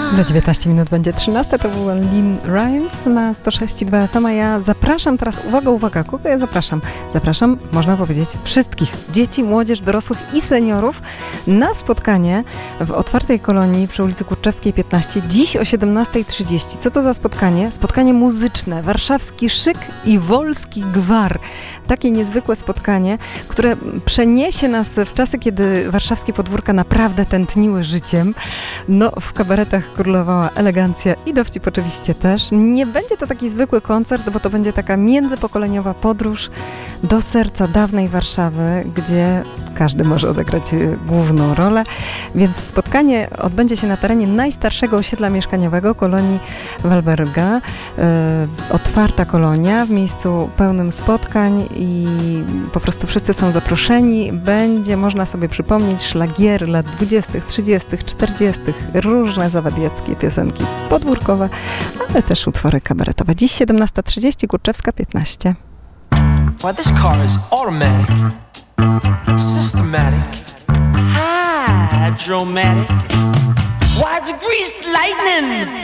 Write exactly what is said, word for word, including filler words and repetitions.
Za dziewiętnaście minut będzie trzynaste, to był Lynn Rimes na sto sześć i dwa F M, a ja zapraszam teraz, uwaga, uwaga, kogo ja zapraszam? Zapraszam, można powiedzieć, wszystkich, dzieci, młodzież, dorosłych i seniorów na spotkanie w otwartej kolonii przy ulicy Kurczewskiej piętnaście, dziś o siedemnasta trzydzieści. Co to za spotkanie? Spotkanie muzyczne, warszawski szyk i wolski gwar. Takie niezwykłe spotkanie, które przeniesie nas w czasy, kiedy warszawskie podwórka naprawdę tętniły życiem. No, w kabaretach królowała elegancja i dowcip oczywiście też. Nie będzie to taki zwykły koncert, bo to będzie taka międzypokoleniowa podróż do serca dawnej Warszawy, gdzie każdy może odegrać główną rolę. Więc spotkanie odbędzie się na terenie najstarszego osiedla mieszkaniowego kolonii Walberga. E, otwarta kolonia w miejscu pełnym spotkań i po prostu wszyscy są zaproszeni. Będzie można sobie przypomnieć szlagiery lat dwudziestych, trzydziestych, czterdziestych, różne zawadieckie piosenki podwórkowe, ale też utwory kabaretowe. Dziś siedemnasta trzydzieści, Kurczewska piętnaście. Why, this car is automatic, systematic, hydromatic. Why, it's greased lightning.